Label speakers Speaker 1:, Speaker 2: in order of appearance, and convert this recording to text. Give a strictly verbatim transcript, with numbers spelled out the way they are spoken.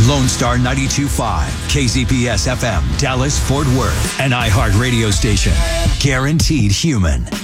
Speaker 1: Lone Star ninety-two point five, K Z P S F M, Dallas, Fort Worth, an iHeart radio station. Guaranteed human.